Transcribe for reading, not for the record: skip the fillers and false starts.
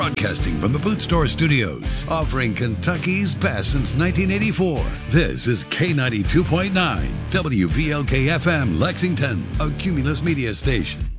Broadcasting from the Boot Store Studios, offering Kentucky's best since 1984. This is K92.9, WVLK-FM, Lexington, a Cumulus media station.